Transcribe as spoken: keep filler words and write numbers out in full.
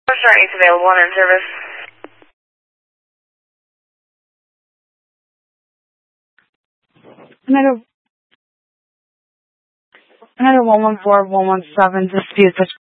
Star eight available on in service. Another, another one one four one one seven dispute